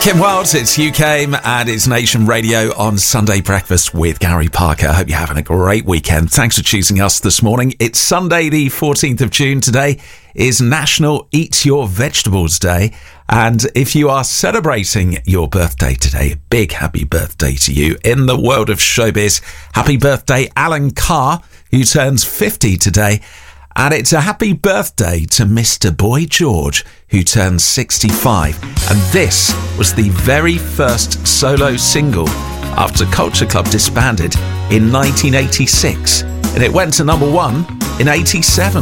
Kim Wilde, it's You Came and it's Nation Radio on Sunday Breakfast with Gary Parker. I hope you're having a great weekend. Thanks for choosing us this morning. It's Sunday the 14th of June. Today is National Eat Your Vegetables Day. And if you are celebrating your birthday today, a big happy birthday to you. In the world of showbiz, happy birthday Alan Carr, who turns 50 today. And it's a happy birthday to Mr. Boy George, who turns 65. And this was the very first solo single after Culture Club disbanded in 1986. And it went to number one in 87.